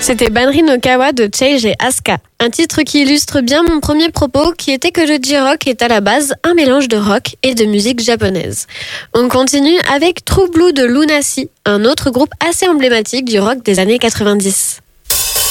C'était Banri no Kawa de Cheiji et Asuka. Un titre qui illustre bien mon premier propos, qui était que le J-Rock est à la base un mélange de rock et de musique japonaise. On continue avec True Blue de Lunacy, un autre groupe assez emblématique du rock des années 90.